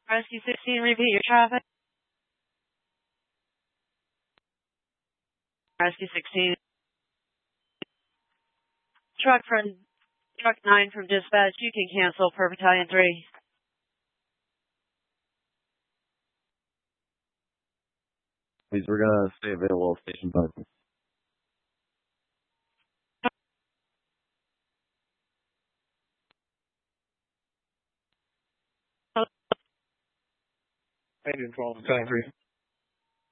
Rescue 16, repeat your traffic. Rescue 16. Truck 9 from dispatch, you can cancel for Battalion 3. Please, we're gonna stay available station 5. I didn't call Battalion 3.